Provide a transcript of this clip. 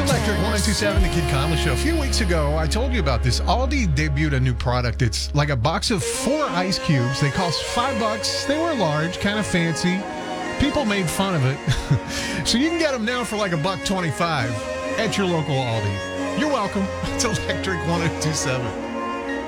Electric 1027, The Kid Conley Show. A few weeks ago, I told you about this. Aldi debuted a new product. It's like a box of 4 ice cubes. They cost $5. They were large, kind of fancy. People made fun of it. So you can get them now for like $1.25 at your local Aldi. You're welcome. It's Electric 1027.